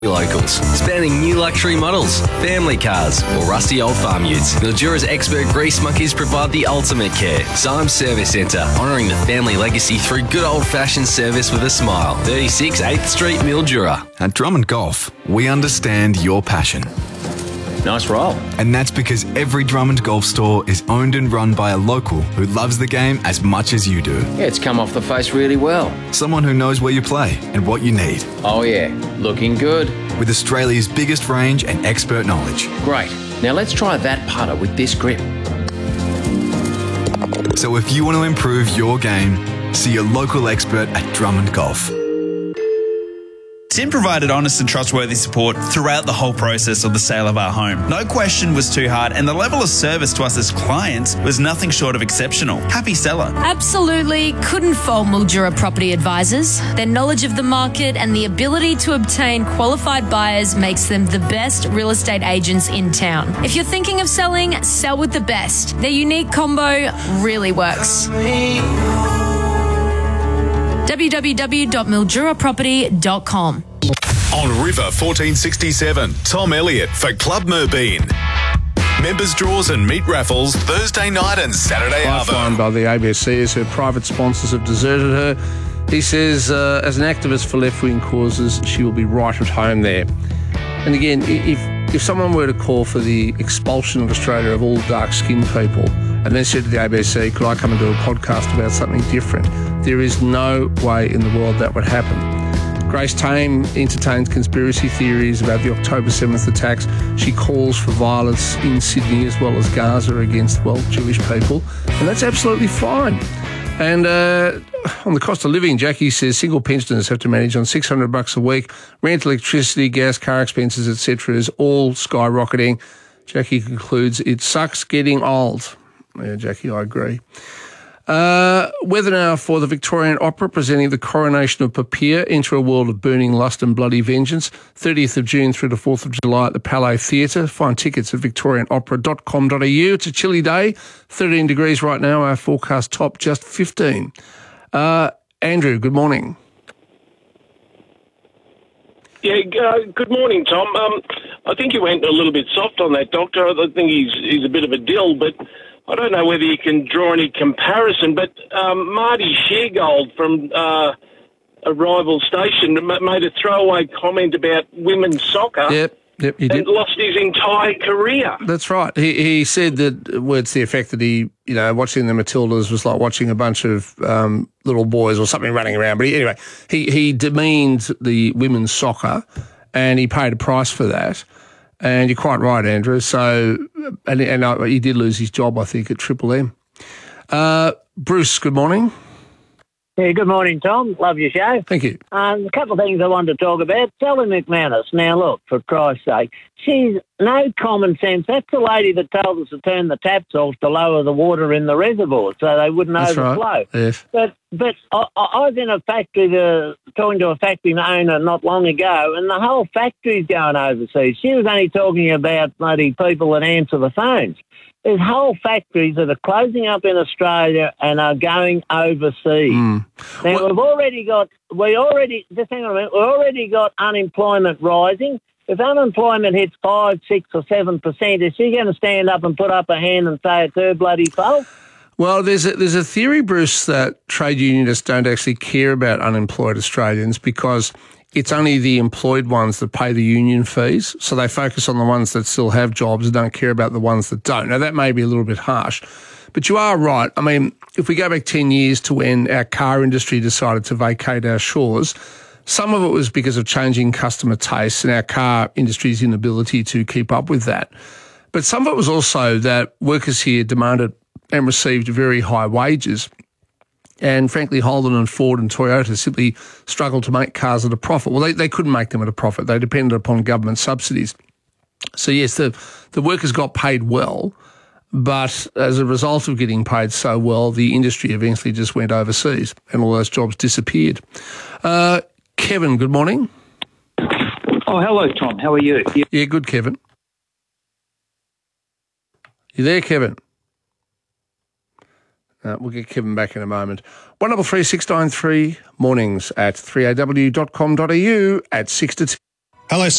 Locals, spanning new luxury models, family cars, or rusty old farm utes. Mildura's expert grease monkeys provide the ultimate care. Symes Service Centre, honouring the family legacy through good old-fashioned service with a smile. 36 8th Street, Mildura. At Drummond Golf, we understand your passion. Nice roll. And that's because every Drummond Golf store is owned and run by a local who loves the game as much as you do. Yeah, it's come off the face really well. Someone who knows where you play and what you need. Oh yeah, looking good. With Australia's biggest range and expert knowledge. Great. Now let's try that putter with this grip. So if you want to improve your game, see your local expert at Drummond Golf. Tim provided honest and trustworthy support throughout the whole process of the sale of our home. No question was too hard, and the level of service to us as clients was nothing short of exceptional. Happy seller. Absolutely couldn't fault Mildura Property Advisors. Their knowledge of the market and the ability to obtain qualified buyers makes them the best real estate agents in town. If you're thinking of selling, sell with the best. Their unique combo really works. www.milduraproperty.com. On River 1467, Tom Elliott for Club Merbeen. Members draws and meat raffles Thursday night and Saturday Lifeline arvo. by the ABC as her private sponsors have deserted her. He says, as an activist for left-wing causes, she will be right at home there. And again, if someone were to call for the expulsion of Australia of all dark-skinned people and then said to the ABC, could I come and do a podcast about something different? There is no way in the world that would happen. Grace Tame entertains conspiracy theories about the October 7th attacks. She calls for violence in Sydney as well as Gaza against, well, Jewish people. And that's absolutely fine. And on the cost of living, Jackie says single pensioners have to manage on $600 a week. Rent, electricity, gas, car expenses, etc. is all skyrocketing. Jackie concludes, it sucks getting old. Yeah, Jackie, I agree. Weather now for the Victorian Opera presenting the Coronation of Papier, Enter a World of Burning Lust and Bloody Vengeance, 30th of June through to 4th of July at the Palais Theatre. Find tickets at victorianopera.com.au. It's a chilly day, 13 degrees right now, our forecast top just 15. Andrew, good morning. Yeah, good morning, Tom. I think you went a little bit soft on that, Doctor. I think he's a bit of a dill, but I don't know whether you can draw any comparison. But Marty Sheargold from a rival station made a throwaway comment about women's soccer. Yep, he did. And lost his entire career. That's right. He said that words to the effect that he, watching the Matildas was like watching a bunch of little boys or something running around. But he demeaned the women's soccer, and he paid a price for that. And you're quite right, Andrew. So, and he did lose his job, I think, at Triple M. Bruce, good morning. Yeah, good morning, Tom. Love your show. Thank you. A couple of things I wanted to talk about. Sally McManus. Now, look, for Christ's sake, she's no common sense. That's the lady that told us to turn the taps off to lower the water in the reservoir so they wouldn't overflow. Right. Yes. But I was in a factory talking to a factory owner not long ago, and the whole factory's going overseas. She was only talking about bloody people that answer the phones. There's whole factories that are closing up in Australia and are going overseas. Now, we've already got unemployment rising. If unemployment hits 5, 6 or 7%, is she going to stand up and put up a hand and say it's her bloody fault? Well, there's a theory, Bruce, that trade unionists don't actually care about unemployed Australians because it's only the employed ones that pay the union fees. So they focus on the ones that still have jobs and don't care about the ones that don't. Now, that may be a little bit harsh, but you are right. I mean, if we go back 10 years to when our car industry decided to vacate our shores, some of it was because of changing customer tastes and our car industry's inability to keep up with that. But some of it was also that workers here demanded and received very high wages. And frankly, Holden and Ford and Toyota simply struggled to make cars at a profit. Well, they couldn't make them at a profit. They depended upon government subsidies. So yes, the workers got paid well, but as a result of getting paid so well, the industry eventually just went overseas and all those jobs disappeared. Kevin, good morning. Oh, hello, Tom. How are you? Yeah, good, Kevin. You there, Kevin? We'll get Kevin back in a moment. 133 693 mornings at 3aw.com.au at 6 to 10. Hello,